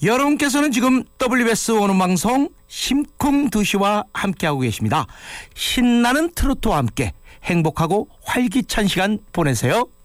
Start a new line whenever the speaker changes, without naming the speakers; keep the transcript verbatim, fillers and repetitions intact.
여러분께서는 지금 더블유비에스 원음방송 심쿵두시와 함께하고 계십니다. 신나는 트로트와 함께 행복하고 활기찬 시간 보내세요.